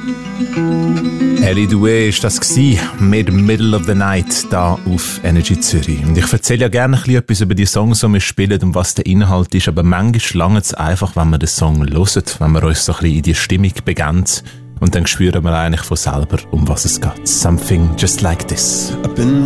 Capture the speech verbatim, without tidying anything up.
Ellie Doué war das mit Middle of the Night da auf Energy Zürich. Und ich erzähle ja gerne ein bisschen etwas über die Songs, die wir spielen und was der Inhalt ist, aber manchmal langt es einfach, wenn wir den Song hören, wenn wir uns so ein bisschen in die Stimmung begeben und dann spüren wir eigentlich von selber, um was es geht. Something just like this. I've been